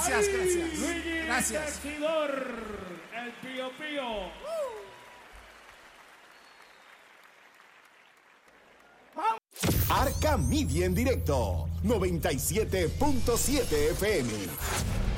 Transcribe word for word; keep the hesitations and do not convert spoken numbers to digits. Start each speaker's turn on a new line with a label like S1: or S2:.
S1: Gracias, gracias.
S2: Luigi
S1: Gracias.
S2: Tejidor, el Pío Pío.
S3: Arca Media en directo, noventa y siete punto siete F M.